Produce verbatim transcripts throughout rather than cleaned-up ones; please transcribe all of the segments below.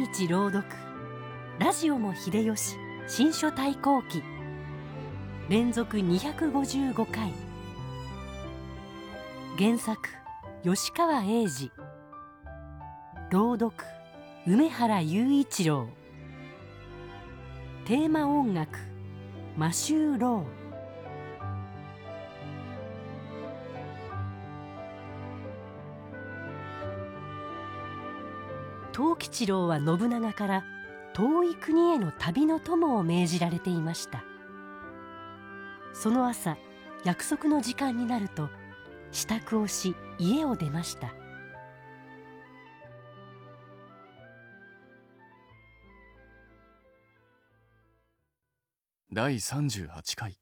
日朗読ラジオも秀吉新書対抗記連続にひゃくごじゅうごかい。原作吉川英治、朗読梅原雄一郎、テーマ音楽マシュー・ロー。藤吉郎は信長から遠い国への旅の友を命じられていました。その朝、約束の時間になると支度をし家を出ました。 だいさんじゅうはちかい。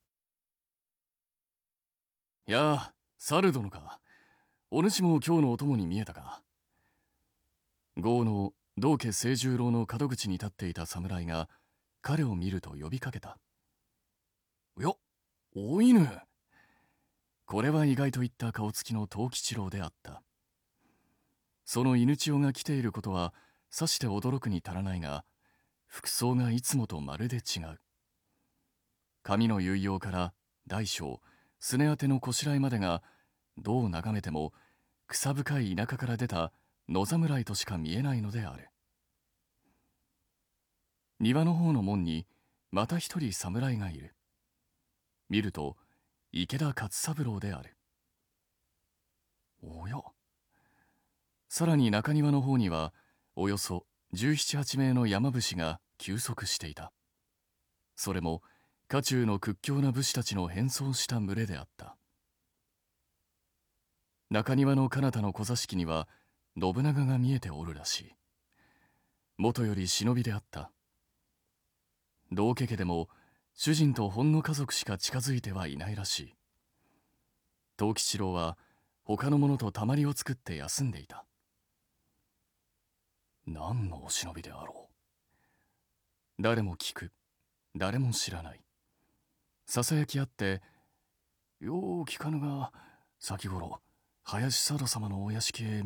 やあ、猿殿か。お主も今日のお供に見えたか。豪の道家清十郎の門口に立っていた侍が彼を見ると呼びかけた。よっ、お犬。これは意外といった顔つきの藤吉郎であった。その犬千代が来ていることはさして驚くに足らないが、服装がいつもとまるで違う。髪の結葉から大小、すね当てのこしらえまでが、どう眺めても草深い田舎から出た野侍としか見えないのである。庭の方の門にまた一人侍がいる。見ると池田勝三郎である。おや。さらに中庭の方にはおよそ十七八名の山伏が休息していた。それも家中の屈強な武士たちの変装した群れであった。中庭の彼方の小座敷には信長が見えておるらしい。元より忍びであった。道家家でも主人とほんの家族しか近づいてはいないらしい。藤吉郎は他の者とたまりを作って休んでいた。何のお忍びであろう。誰も聞く、誰も知らない。ささやきあって、よう聞かぬが、先頃林佐渡様のお屋敷へ